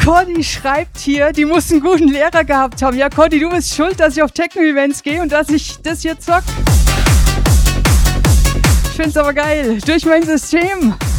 Conny schreibt hier, die muss einen guten Lehrer gehabt haben. Ja, Conny, du bist schuld, dass ich auf Techno-Events gehe und dass ich das hier zock. Ich find's aber geil. Durch mein System.